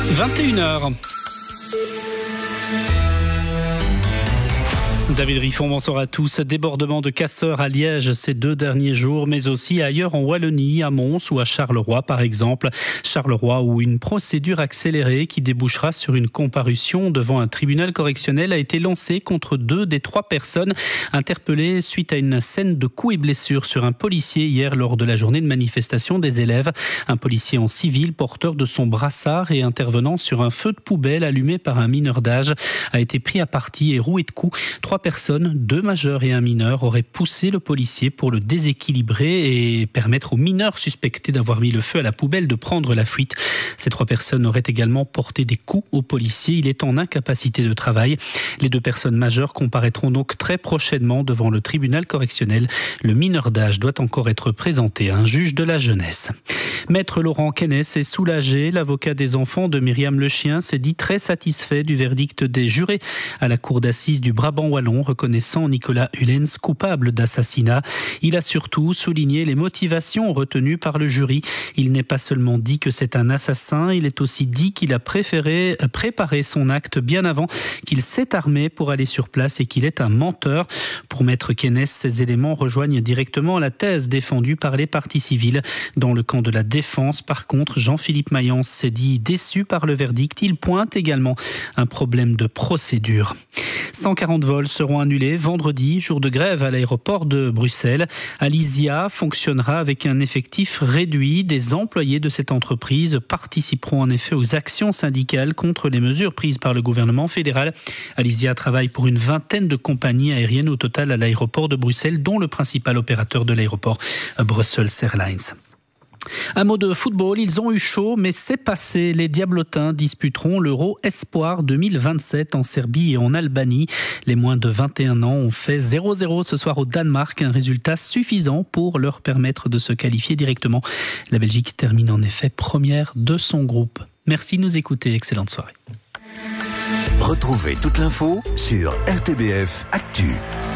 21h. David Riffon, bonsoir à tous. Débordement de casseurs à Liège ces 2 derniers jours, mais aussi ailleurs en Wallonie, à Mons ou à Charleroi par exemple. Charleroi où une procédure accélérée qui débouchera sur une comparution devant un tribunal correctionnel a été lancée contre 2 des 3 personnes interpellées suite à une scène de coups et blessures sur un policier hier lors de la journée de manifestation des élèves. Un policier en civil porteur de son brassard et intervenant sur un feu de poubelle allumé par un mineur d'âge a été pris à partie et roué de coups. 3 personnes, 2 majeurs et un mineur, auraient poussé le policier pour le déséquilibrer et permettre aux mineurs suspectés d'avoir mis le feu à la poubelle de prendre la fuite. Ces 3 personnes auraient également porté des coups au policier. Il est en incapacité de travail. Les 2 personnes majeures comparaîtront donc très prochainement devant le tribunal correctionnel. Le mineur d'âge doit encore être présenté à un juge de la jeunesse. Maître Laurent Kenneth est soulagé. L'avocat des enfants de Myriam Lechien s'est dit très satisfait du verdict des jurés à la cour d'assises du Brabant wallon, reconnaissant Nicolas Hulens coupable d'assassinat. Il a surtout souligné les motivations retenues par le jury. Il n'est pas seulement dit que c'est un assassin, il est aussi dit qu'il a préféré préparer son acte bien avant, qu'il s'est armé pour aller sur place et qu'il est un menteur. Pour Maître Kenneth, ces éléments rejoignent directement la thèse défendue par les parties civiles. Dans le camp de la défense, par contre, Jean-Philippe Mayence s'est dit déçu par le verdict. Il pointe également un problème de procédure. 140 vols seront annulés vendredi, jour de grève à l'aéroport de Bruxelles. Alysia fonctionnera avec un effectif réduit. Des employés de cette entreprise participeront en effet aux actions syndicales contre les mesures prises par le gouvernement fédéral. Alysia travaille pour une vingtaine de compagnies aériennes au total à l'aéroport de Bruxelles, dont le principal opérateur de l'aéroport, Brussels Airlines. Un mot de football, ils ont eu chaud, mais c'est passé. Les Diablotins disputeront l'Euro Espoir 2027 en Serbie et en Albanie. Les moins de 21 ans ont fait 0-0 ce soir au Danemark, un résultat suffisant pour leur permettre de se qualifier directement. La Belgique termine en effet première de son groupe. Merci de nous écouter, excellente soirée. Retrouvez toute l'info sur RTBF Actu.